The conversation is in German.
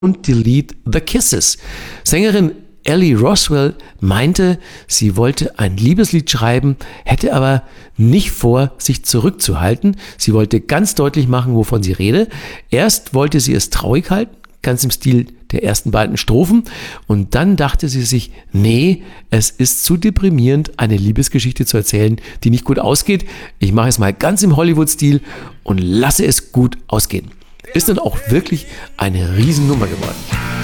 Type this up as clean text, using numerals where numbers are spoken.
Don't Delete the Kisses. Sängerin Ellie Roswell meinte, sie wollte ein Liebeslied schreiben, hätte aber nicht vor, sich zurückzuhalten. Sie wollte ganz deutlich machen, wovon sie rede. Erst wollte sie es traurig halten, ganz im Stil der ersten beiden Strophen. Und dann dachte sie sich, nee, es ist zu deprimierend, eine Liebesgeschichte zu erzählen, die nicht gut ausgeht. Ich mache es mal ganz im Hollywood-Stil und lasse es gut ausgehen. Ist dann auch wirklich eine Riesennummer geworden.